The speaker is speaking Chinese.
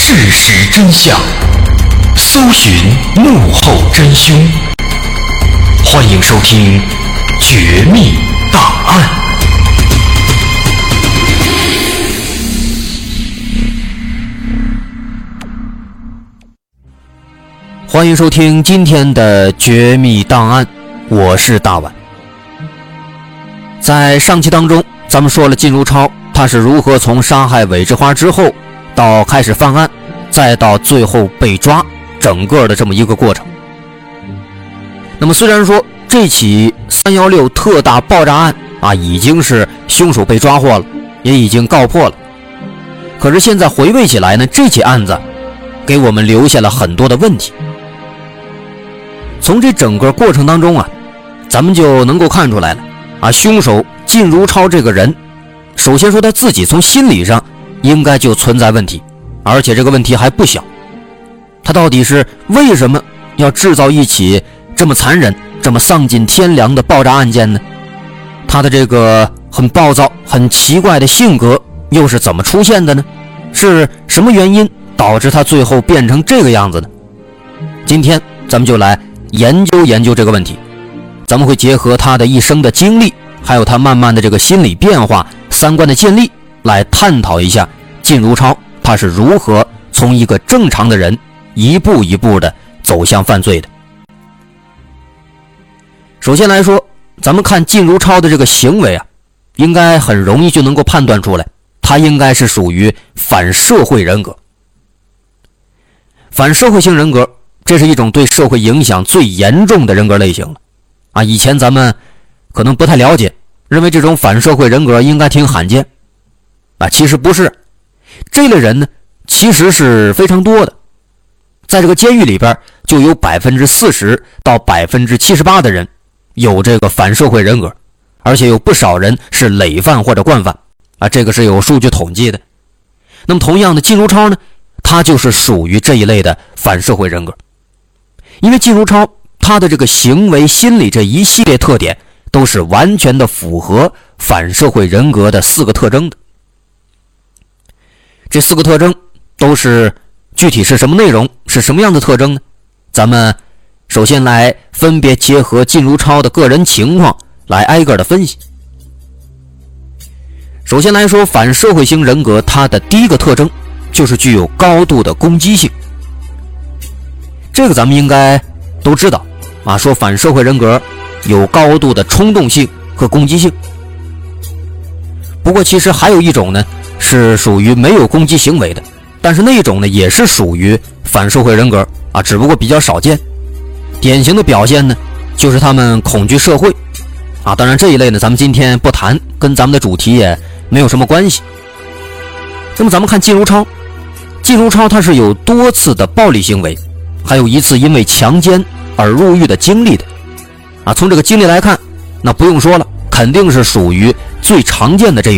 事实真相，搜寻幕后真凶。欢迎收听《绝密档案》。 欢迎收听今天的《绝密档案》，我是大碗。在上期当中，咱们说了靳如超他是如何从杀害韦志花之后到开始犯案，再到最后被抓，整个的这么一个过程。那么虽然说这起316特大爆炸案已经是凶手被抓获了，也已经告破了，可是现在回味起来呢，这起案子给我们留下了很多的问题。从这整个过程当中咱们就能够看出来了凶手靳如超这个人，首先说他自己从心理上应该就存在问题，而且这个问题还不小。他到底是为什么要制造一起这么残忍、这么丧尽天良的爆炸案件呢？他的这个很暴躁、很奇怪的性格又是怎么出现的呢？是什么原因导致他最后变成这个样子呢？今天咱们就来研究研究这个问题，咱们会结合他的一生的经历，还有他慢慢的这个心理变化、三观的建立，来探讨一下靳如超他是如何从一个正常的人一步一步的走向犯罪的。首先来说，咱们看靳如超的这个行为应该很容易就能够判断出来，他应该是属于反社会人格。反社会型人格，这是一种对社会影响最严重的人格类型了以前咱们可能不太了解，认为这种反社会人格应该挺罕见其实不是。这类人呢其实是非常多的，在这个监狱里边就有40%到78%的人有这个反社会人格，而且有不少人是累犯或者惯犯这个是有数据统计的。那么同样的，靳如超呢，他就是属于这一类的反社会人格。因为靳如超他的这个行为心理这一系列特点都是完全的符合反社会人格的4个特征的。这4个特征都是具体是什么内容，是什么样的特征呢？咱们首先来分别结合靳如超的个人情况来挨个的分析。首先来说，反社会型人格它的第一个特征就是具有高度的攻击性。这个咱们应该都知道说反社会人格有高度的冲动性和攻击性。不过其实还有一种呢是属于没有攻击行为的，但是那种呢也是属于反社会人格只不过比较少见。典型的表现呢就是他们恐惧社会当然这一类呢咱们今天不谈，跟咱们的主题也没有什么关系。那么咱们看靳如超，靳如超他是有多次的暴力行为，还有一次因为强奸而入狱的经历的从这个经历来看，那不用说了，肯定是属于最常见的这